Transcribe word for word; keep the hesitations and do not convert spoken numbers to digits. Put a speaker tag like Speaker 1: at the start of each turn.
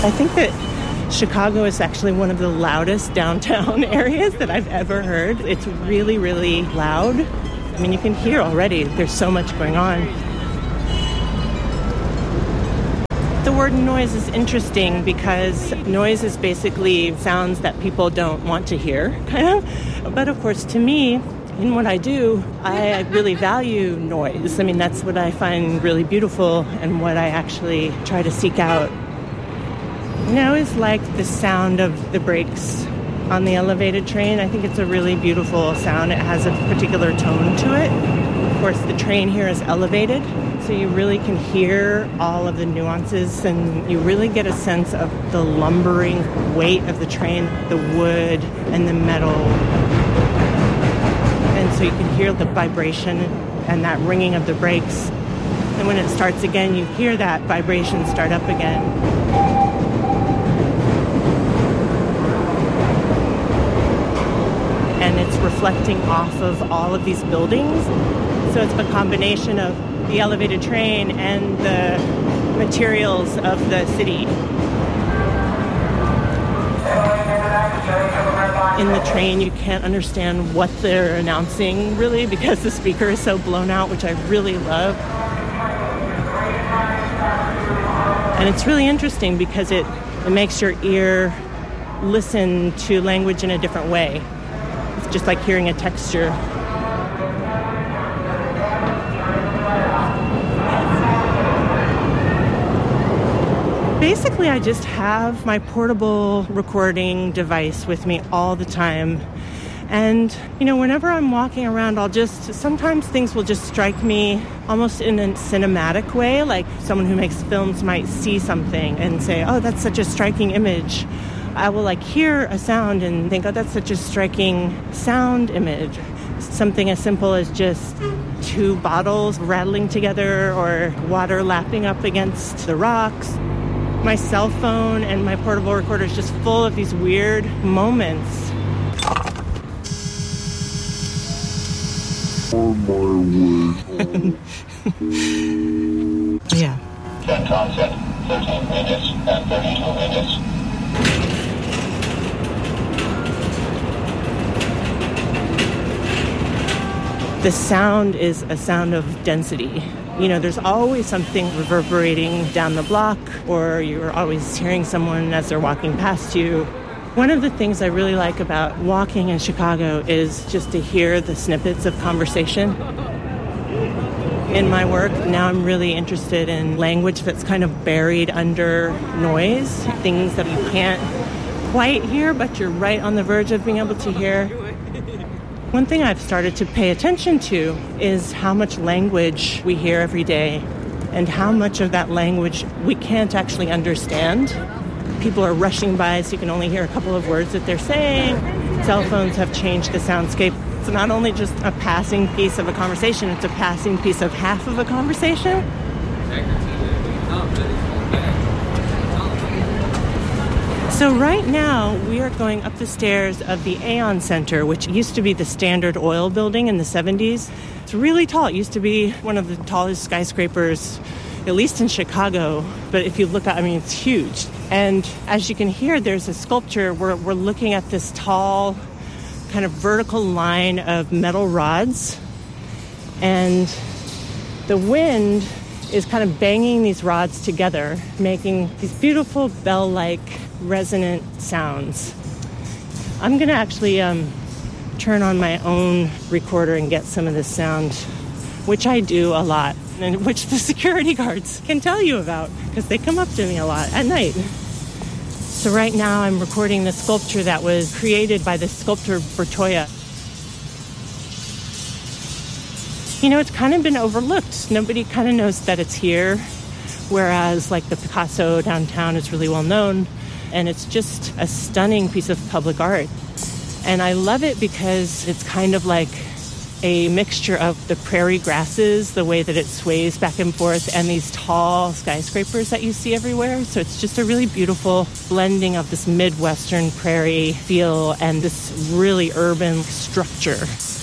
Speaker 1: I think that Chicago is actually one of the loudest downtown areas that I've ever heard. It's really, really loud. I mean, you can hear already. There's so much going on. The word noise is interesting because noise is basically sounds that people don't want to hear, kind of. But of course, to me, in what I do, I really value noise. I mean, that's what I find really beautiful and what I actually try to seek out. Noise, like the sound of the brakes on the elevated train. I think it's a really beautiful sound. It has a particular tone to it. Of course, the train here is elevated, so you really can hear all of the nuances, and you really get a sense of the lumbering weight of the train, the wood and the metal. And so you can hear the vibration and that ringing of the brakes. And when it starts again, you hear that vibration start up again. And it's reflecting off of all of these buildings. So it's a combination of the elevated train and the materials of the city. In the train, you can't understand what they're announcing, really, because the speaker is so blown out, which I really love. And it's really interesting because it, it makes your ear listen to language in a different way. It's just like hearing a texture. Basically, I just have my portable recording device with me all the time. And, you know, whenever I'm walking around, I'll just, sometimes things will just strike me almost in a cinematic way, like someone who makes films might see something and say, oh, that's such a striking image. I will like hear a sound and think, oh, that's such a striking sound image. Something as simple as just two bottles rattling together or water lapping up against the rocks. My cell phone and my portable recorder is just full of these weird moments.
Speaker 2: On my way.
Speaker 1: Yeah.
Speaker 3: Jet transit, thirteen minutes and thirty-two minutes.
Speaker 1: The sound is a sound of density. You know, there's always something reverberating down the block, or you're always hearing someone as they're walking past you. One of the things I really like about walking in Chicago is just to hear the snippets of conversation. In my work, now I'm really interested in language that's kind of buried under noise, things that you can't quite hear, but you're right on the verge of being able to hear. One thing I've started to pay attention to is how much language we hear every day and how much of that language we can't actually understand. People are rushing by, so you can only hear a couple of words that they're saying. Cell phones have changed the soundscape. It's not only just a passing piece of a conversation, it's a passing piece of half of a conversation. So right now, we are going up the stairs of the Aon Center, which used to be the Standard Oil building in the seventies. It's really tall. It used to be one of the tallest skyscrapers, at least in Chicago. But if you look at, I mean, it's huge. And as you can hear, there's a sculpture where we're looking at this tall, kind of vertical line of metal rods. And the wind is kind of banging these rods together, making these beautiful bell-like resonant sounds. I'm going to actually um, turn on my own recorder and get some of this sound, which I do a lot, and which the security guards can tell you about, because they come up to me a lot at night. So right now I'm recording the sculpture that was created by the sculptor Bertoia. You know, it's kind of been overlooked. Nobody kind of knows that it's here, whereas like the Picasso downtown is really well known. And it's just a stunning piece of public art. And I love it because it's kind of like a mixture of the prairie grasses, the way that it sways back and forth, and these tall skyscrapers that you see everywhere. So it's just a really beautiful blending of this Midwestern prairie feel and this really urban structure.